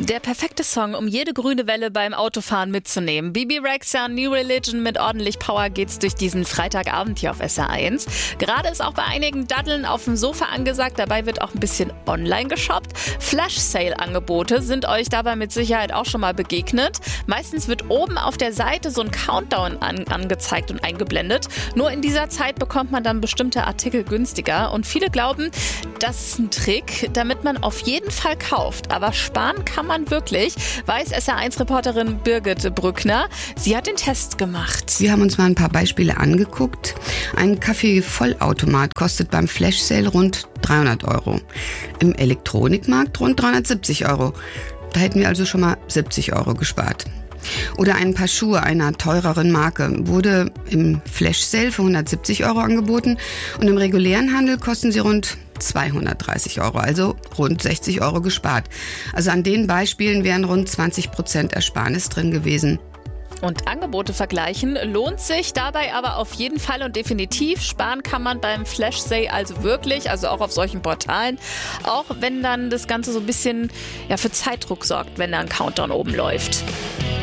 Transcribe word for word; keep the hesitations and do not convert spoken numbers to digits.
Der perfekte Song, um jede grüne Welle beim Autofahren mitzunehmen. Bebe Rexha, New Religion, mit ordentlich Power geht's durch diesen Freitagabend hier auf S R eins. Gerade ist auch bei einigen Daddeln auf dem Sofa angesagt, dabei wird auch ein bisschen online geshoppt. Flash-Sale-Angebote sind euch dabei mit Sicherheit auch schon mal begegnet. Meistens wird oben auf der Seite so ein Countdown an, angezeigt und eingeblendet. Nur in dieser Zeit bekommt man dann bestimmte Artikel günstiger und viele glauben, das ist ein Trick, damit man auf jeden Fall kauft. Aber sparen kann man wirklich, weiß S R eins Reporterin Birgit Brückner. Sie hat den Test gemacht. Wir haben uns mal ein paar Beispiele angeguckt. Ein Kaffee-Vollautomat kostet beim Flash Sale rund dreihundert Euro. Im Elektronikmarkt rund dreihundertsiebzig Euro. Da hätten wir also schon mal siebzig Euro gespart. Oder ein Paar Schuhe einer teureren Marke wurde im Flash Sale für hundertsiebzig Euro angeboten und im regulären Handel kosten sie rund zweihundertdreißig Euro, also rund sechzig Euro gespart. Also an den Beispielen wären rund zwanzig Prozent Ersparnis drin gewesen. Und Angebote vergleichen lohnt sich dabei aber auf jeden Fall und definitiv. Sparen kann man beim Flash Sale also wirklich, also auch auf solchen Portalen. Auch wenn dann das Ganze so ein bisschen ja, für Zeitdruck sorgt, wenn da ein Countdown oben läuft.